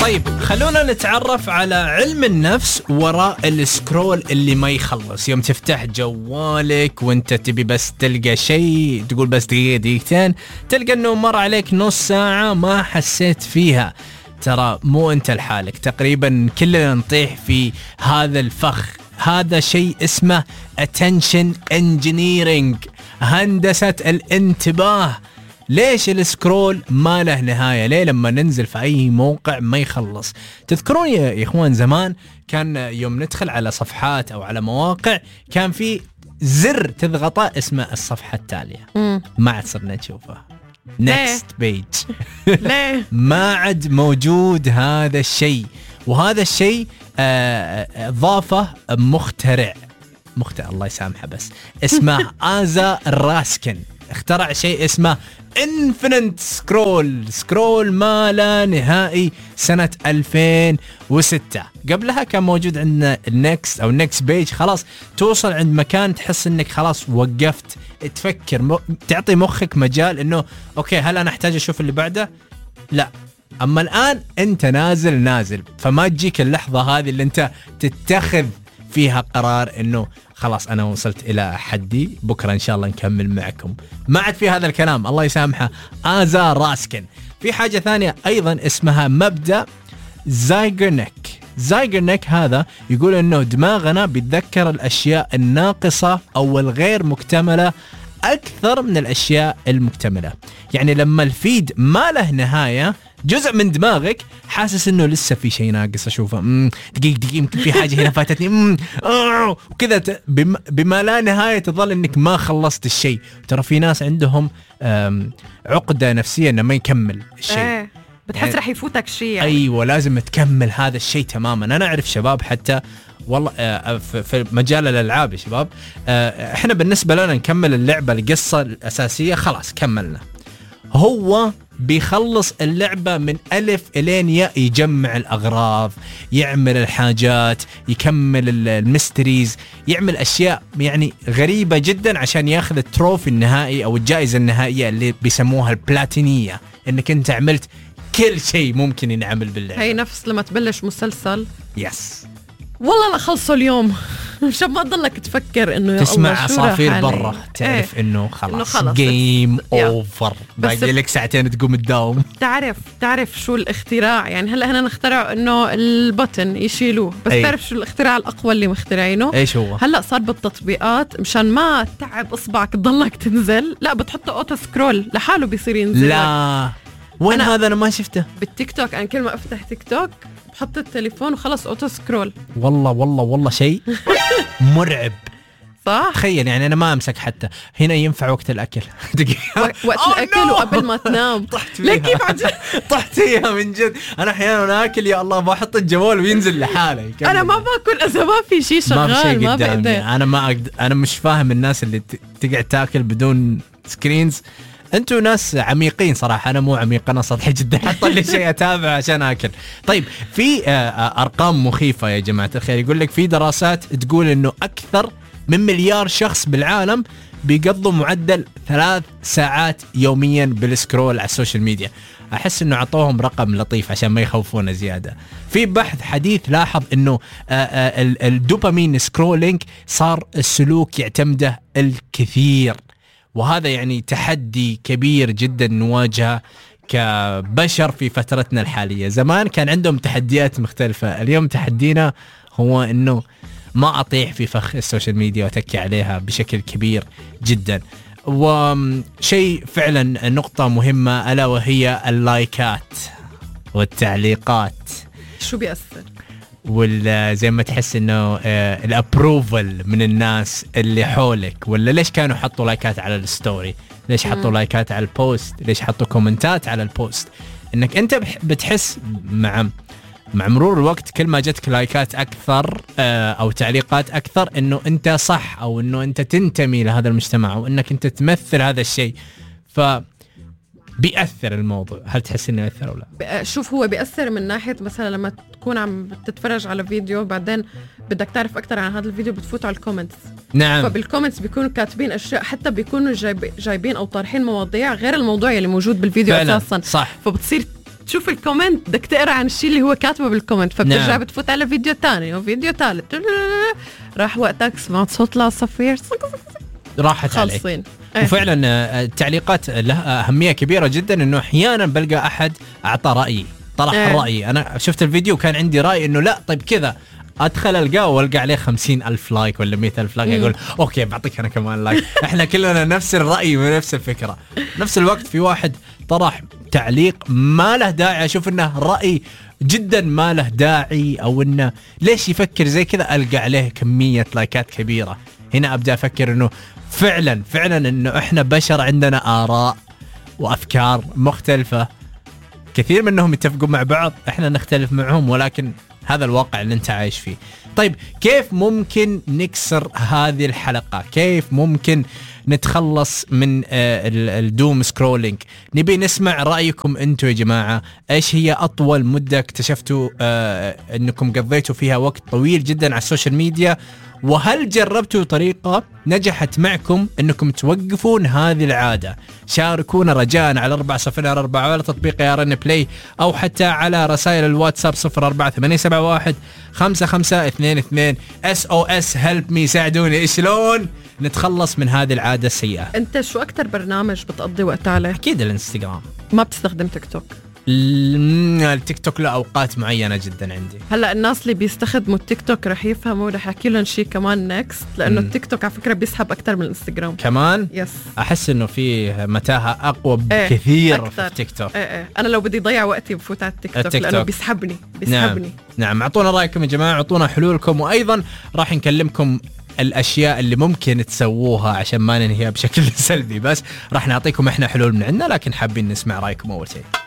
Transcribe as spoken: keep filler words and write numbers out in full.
طيب خلونا نتعرف على علم النفس وراء السكرول اللي ما يخلص. يوم تفتح جوالك وانت تبي بس تلقى شيء تقول بس دقيقة دقيقتين، تلقى انه مر عليك نص ساعة ما حسيت فيها. ترى مو انت لحالك، تقريبا كلنا نطيح في هذا الفخ. هذا شيء اسمه attention engineering، هندسة الانتباه. ليش السكرول ما له نهاية؟ ليه لما ننزل في أي موقع ما يخلص؟ تذكرون يا إخوان زمان كان يوم ندخل على صفحات أو على مواقع كان في زر تضغطه اسمه الصفحة التالية، ما عاد صرنا نشوفه next page. ليه؟ ما عاد موجود هذا الشيء. وهذا الشيء ضافه مخترع مخترع الله يسامحه بس اسمه آزا راسكن. اخترع شيء اسمه infinite سكرول، سكرول ما لا نهائي، سنة ألفين وستة. قبلها كان موجود عندنا النكست أو النكست بيج. خلاص توصل عند مكان تحس انك خلاص وقفت تفكر، م... تعطي مخك مجال انه اوكي هل انا احتاج اشوف اللي بعده؟ لا. اما الان انت نازل نازل، فما تجيك اللحظة هذه اللي انت تتخذ فيها قرار انه خلاص أنا وصلت إلى حدي، بكرة إن شاء الله نكمل معكم. ما عاد في هذا الكلام، الله يسامحه آزا راسكن. في حاجة ثانية أيضا اسمها مبدأ زايغرنيك. زايغرنيك هذا يقول إنه دماغنا بيتذكر الأشياء الناقصة أو الغير مكتملة أكثر من الأشياء المكتملة. يعني لما الفيد ما له نهاية، جزء من دماغك حاسس انه لسه في شيء ناقص اشوفه، دقيقة دقيقة يمكن في حاجة هنا فاتتني، وكذا بما, بما لا نهاية تظل انك ما خلصت الشيء. ترى في ناس عندهم عقدة نفسية انه ما يكمل الشيء، ايه بتحس يعني رح يفوتك شيء يعني. ايوه لازم تكمل هذا الشيء تماما. انا اعرف شباب حتى والله في مجال الالعاب يا شباب، احنا بالنسبة لنا نكمل اللعبة القصة الاساسية خلاص كملنا. هو بيخلص اللعبة من ألف إلين ياء، يجمع الأغراض، يعمل الحاجات، يكمل الميستريز، يعمل أشياء يعني غريبة جدا عشان ياخذ التروفي النهائي أو الجائزة النهائية اللي بيسموها البلاتينية، إنك أنت عملت كل شيء ممكن ينعمل باللعبة. هي نفس لما تبلش مسلسل يس والله أنا خلصه اليوم مشان ما تضلك تفكر إنه يا تسمع الله عصافير برا تعرف ايه؟ إنه خلاص جيم أوفر، باقي لك ساعتين تقوم تداوم. تعرف تعرف شو الاختراع؟ يعني هلا هنا نخترع إنه البوتن يشيلوه، بس ايه؟ تعرف شو الاختراع الأقوى اللي مخترعينه؟ ايش هو؟ هلا صار بالتطبيقات مشان ما تعب إصبعك تضلك تنزل، لا بتحطه أوتو سكرول لحاله بيصير ينزل. لا وين أنا هذا؟ أنا ما شفته بالتيك توك. أنا كل ما أفتح تيك توك بحط التليفون وخلص أوتو سكرول. والله والله والله شيء مرعب صح؟ تخيل يعني أنا ما أمسك حتى هنا. ينفع وقت الأكل وقت الأكل وقبل ما تنام. طحت فيها كيف عجل؟ طحت فيها من جد. أنا أحيانا أكل يا الله بحط الجوال وينزل لحاله. أنا ما باكل إذا ما في شيء شغال، ما بقدر. أنا ما أقدر. أنا مش فاهم الناس اللي تقعد تاكل بدون سكرينز. أنتوا ناس عميقين صراحة، أنا مو عميق، أنا سطحي جدا. حط لي شيء أتابع عشان أكل. طيب في أرقام مخيفة يا جماعة الخير. يقول لك في دراسات تقول إنه أكثر من مليار شخص بالعالم بيقضوا معدل ثلاث ساعات يوميا بالسكرول على السوشيال ميديا. أحس إنه عطوهم رقم لطيف عشان ما يخوفونا زيادة. في بحث حديث لاحظ إنه الدوبامين سكرولينج صار السلوك يعتمده الكثير، وهذا يعني تحدي كبير جدا نواجهه كبشر في فترتنا الحالية. زمان كان عندهم تحديات مختلفة، اليوم تحدينا هو إنه ما أطيح في فخ السوشيال ميديا وتكي عليها بشكل كبير جدا. وشيء فعلا نقطة مهمة ألا وهي اللايكات والتعليقات. شو بيأثر؟ ولا زي ما تحس انه آه الابروفل من الناس اللي حولك، ولا ليش كانوا حطوا لايكات على الستوري، ليش حطوا مم. لايكات على البوست، ليش حطوا كومنتات على البوست. انك انت بتحس مع مع مرور الوقت كل ما جتك لايكات اكثر آه او تعليقات اكثر انه انت صح، او انه انت تنتمي لهذا المجتمع، او انك انت تمثل هذا الشيء. ف بيأثر الموضوع. هل تحس انه يأثر ولا لا؟ شوف هو بيأثر من ناحية مثلا لما تكون عم تتفرج على فيديو بعدين بدك تعرف أكتر عن هذا الفيديو، بتفوت على الكومنتس. نعم. فبالكومنتس بيكونوا كاتبين أشياء، حتى بيكونوا جايب جايبين أو طارحين مواضيع غير الموضوع اللي موجود بالفيديو أساسا. صح. فبتصير تشوف الكومنت بدك تقرا عن الشيء اللي هو كاتبه بالكومنت، فبترجع نعم. بتفوت على فيديو تاني وفيديو ثالث، راح وقتك سمعت صوت العصافير راحت عليك. خالصين. وفعلا التعليقات لها أهمية كبيرة جدا، إنه أحيانا بلقى أحد أعطى رأي، طرح إيه. رأي. أنا شفت الفيديو كان عندي رأي إنه لا طيب كذا، أدخل ألقاه والقى عليه خمسين ألف لايك ولا مئة ألف لايك، أقول أوكي بعطيك أنا كمان لايك. إحنا كلنا نفس الرأي ونفس الفكرة. نفس الوقت في واحد طرح تعليق ما له داعي، أشوف إنه رأي جدا ما له داعي، أو إنه ليش يفكر زي كذا، ألقى عليه كمية لايكات كبيرة. هنا أبدأ أفكر إنه فعلا فعلا إنه إحنا بشر عندنا آراء وأفكار مختلفة، كثير منهم يتفقون مع بعض، إحنا نختلف معهم، ولكن هذا الواقع اللي أنت عايش فيه. طيب كيف ممكن نكسر هذه الحلقة؟ كيف ممكن نتخلص من الدوم سكرولينج؟ نبي نسمع رأيكم أنتوا يا جماعة. إيش هي أطول مدة اكتشفتوا أنكم قضيتوا فيها وقت طويل جدا على السوشيال ميديا؟ وهل جربتوا طريقة نجحت معكم أنكم توقفون هذه العادة؟ شاركونا رجاء على أربعة صفر أربعة وعلى تطبيق يا رن بلاي، أو حتى على رسائل الواتساب صفر أربعة ثمانية سبعة واحد خمسة خمسة اثنين اثنين. اس او اس هيلب مي، ساعدوني شلون نتخلص من هذه العادة السيئة. انت شو أكتر برنامج بتقضي وقت عليه؟ أكيد الانستغرام. ما بتستخدم تيك توك؟ التيك توك لأوقات معينة جدا عندي. هلا الناس اللي بيستخدموا التيك توك رح يفهموا، رح احكي لهم شيء كمان نكست، لانه مم. التيك توك على فكره بيسحب اكثر من الانستغرام كمان. يس. احس انه في متاهة اقوى ايه بكثير أكتر. في التيك توك. ايه ايه. انا لو بدي ضيع وقتي بفوت على التيك توك, التيك لانه توك. بيسحبني بيسحبني. نعم. نعم، اعطونا رايكم يا جماعة، اعطونا حلولكم، وايضا راح نكلمكم الاشياء اللي ممكن تسووها عشان ما ننهيها بشكل سلبي، بس راح نعطيكم احنا حلول من عندنا، لكن حابين نسمع رايكم اول شيء.